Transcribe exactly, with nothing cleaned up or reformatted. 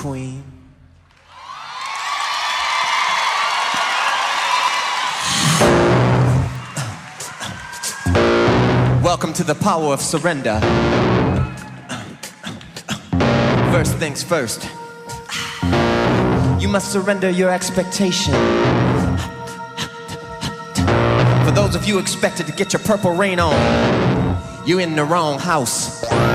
queen. Welcome to the power of surrender. First things first. You must surrender your expectation. For those of you expected to get your purple rain on, you're in the wrong house.